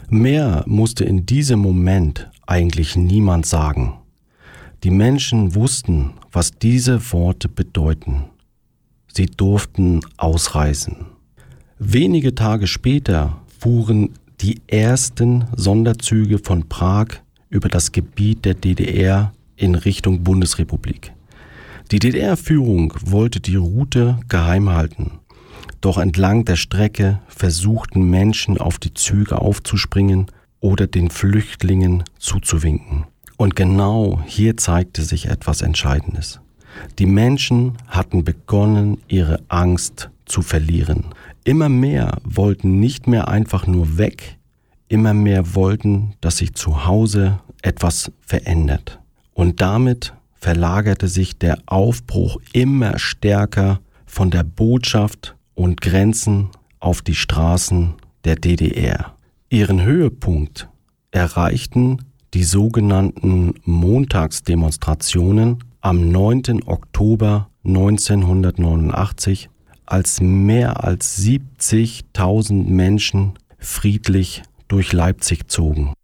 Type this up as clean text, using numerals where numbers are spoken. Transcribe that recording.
Mehr musste in diesem Moment eigentlich niemand sagen. Die Menschen wussten, was diese Worte bedeuten. Sie durften ausreisen. Wenige Tage später fuhren die ersten Sonderzüge von Prag über das Gebiet der DDR in Richtung Bundesrepublik. Die DDR-Führung wollte die Route geheim halten. Doch entlang der Strecke versuchten Menschen auf die Züge aufzuspringen oder den Flüchtlingen zuzuwinken. Und genau hier zeigte sich etwas Entscheidendes. Die Menschen hatten begonnen, ihre Angst zu verlieren. Immer mehr wollten nicht mehr einfach nur weg, immer mehr wollten, dass sich zu Hause etwas verändert. Und damit verlagerte sich der Aufbruch immer stärker von der Botschaft und Grenzen auf die Straßen der DDR. Ihren Höhepunkt erreichten die sogenannten Montagsdemonstrationen am 9. Oktober 1989, als mehr als 70.000 Menschen friedlich durch Leipzig zogen.